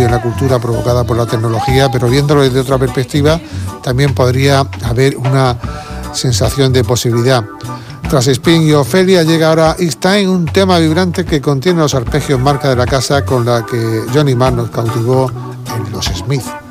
en la cultura provocada por la tecnología, pero viéndolo desde otra perspectiva también podría haber una sensación de posibilidad. Tras Spin y Ofelia llega ahora It's Time, un tema vibrante que contiene los arpegios marca de la casa con la que Johnny Marr nos cautivó en Los Smiths.